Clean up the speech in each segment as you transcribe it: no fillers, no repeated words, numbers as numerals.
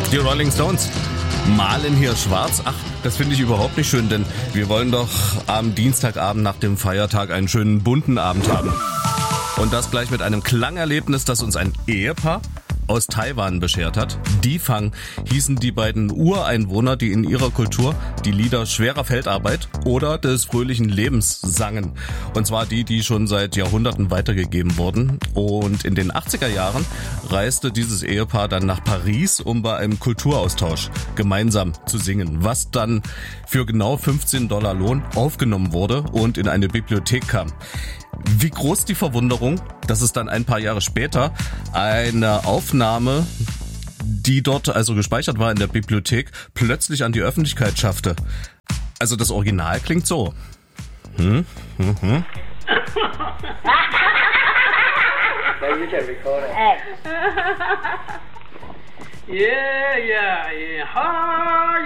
Die Rolling Stones malen hier schwarz. Ach, das finde ich überhaupt nicht schön, denn wir wollen doch am Dienstagabend nach dem Feiertag einen schönen bunten Abend haben. Und das gleich mit einem Klangerlebnis, das uns ein Ehepaar aus Taiwan beschert hat. Difang hießen die beiden Ureinwohner, die in ihrer Kultur die Lieder schwerer Feldarbeit oder des fröhlichen Lebens sangen. Und zwar die schon seit Jahrhunderten weitergegeben wurden. Und in den 80er Jahren reiste dieses Ehepaar dann nach Paris, um bei einem Kulturaustausch gemeinsam zu singen, was dann für genau $15 Lohn aufgenommen wurde und in eine Bibliothek kam. Wie groß die Verwunderung, dass es dann ein paar Jahre später eine Aufnahme, die dort also gespeichert war in der Bibliothek, plötzlich an die Öffentlichkeit schaffte. Also das Original klingt so. You can record it. Hey. Yeah, yeah, yeah, ha,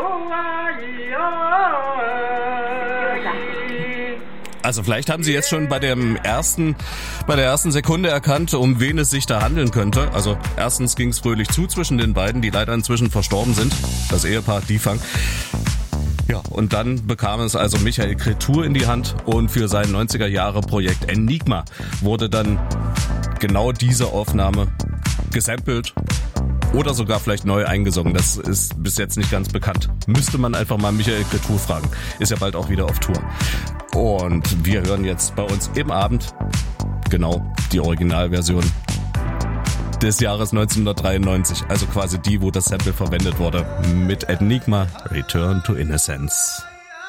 Also vielleicht haben Sie jetzt schon bei der ersten Sekunde erkannt, um wen es sich da handeln könnte. Also erstens ging es fröhlich zu zwischen den beiden, die leider inzwischen verstorben sind. Das Ehepaar Difang. Ja, und dann bekam es also Michael Cretu in die Hand und für sein 90er-Jahre-Projekt Enigma wurde dann genau diese Aufnahme gesampelt oder sogar vielleicht neu eingesungen. Das ist bis jetzt nicht ganz bekannt. Müsste man einfach mal Michael Cretu fragen. Ist ja bald auch wieder auf Tour. Und wir hören jetzt bei uns im Abend genau die Originalversion des Jahres 1993. Also quasi die, wo das Sample verwendet wurde. Mit Enigma, Return to Innocence.